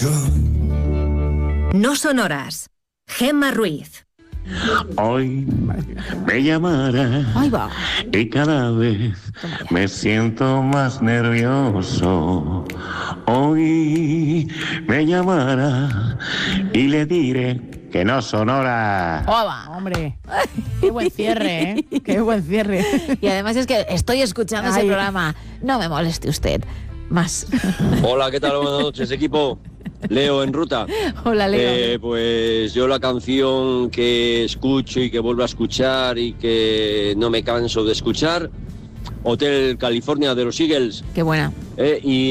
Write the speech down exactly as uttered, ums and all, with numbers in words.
mucho. No sonoras. Gemma Ruiz. Hoy me llamará Ahí va. y cada vez me siento más nervioso. Hoy me llamará y le diré que no sonora. ¡Oba! Hombre, qué buen cierre, ¿eh? Qué buen cierre. Y además es que estoy escuchando Ay. ese programa. No me moleste usted. Más. Hola, ¿qué tal? Buenas noches, equipo. Leo en ruta. Hola, Leo. Eh, pues yo la canción que escucho y que vuelvo a escuchar y que no me canso de escuchar, Hotel California de los Eagles. Qué buena. Eh, y